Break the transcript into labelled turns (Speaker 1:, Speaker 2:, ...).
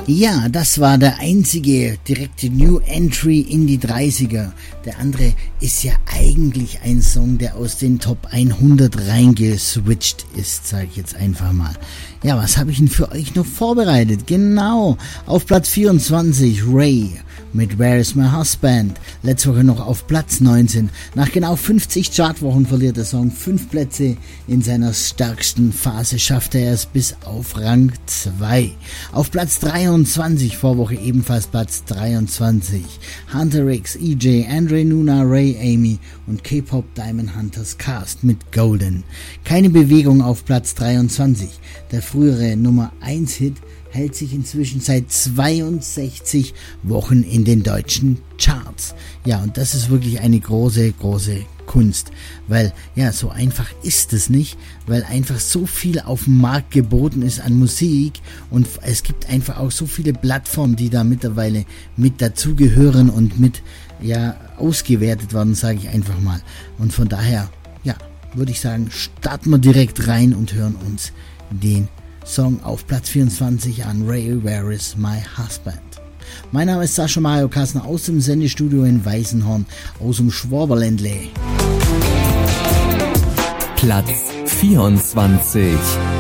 Speaker 1: Ja, das war der einzige direkte New Entry in die 30er. Der andere ist ja eigentlich ein Song, der aus den Top 100 reingeswitcht ist, sage ich jetzt einfach mal. Ja, was habe ich denn für euch noch vorbereitet? Genau, auf Platz 24 Ray mit Where is My Husband. Letzte Woche noch auf Platz 19. Nach genau 50 Chartwochen verliert der Song 5 Plätze. In seiner stärksten Phase schaffte er es bis auf Rang 2. Auf Platz 23, Vorwoche ebenfalls Platz 23. Hunter X, EJ, Andre Nuna, Ray Amy und K-Pop Diamond Hunters Cast mit Golden. Keine Bewegung auf Platz 23. Der frühere Nummer 1 Hit hält sich inzwischen seit 62 Wochen in den deutschen Charts. Ja, und das ist wirklich eine große, große Kunst, weil ja, so einfach ist es nicht, weil einfach so viel auf dem Markt geboten ist an Musik und es gibt einfach auch so viele Plattformen, die da mittlerweile mit dazugehören und mit ja ausgewertet werden, sage ich einfach mal. Und von daher, ja, würde ich sagen, starten wir direkt rein und hören uns den Song auf Platz 24 an, Ray, Where is My Husband. Mein Name ist Sascha Mario Kassner aus dem Sendestudio in Weißenhorn, aus dem Schwaberländle.
Speaker 2: Platz 24.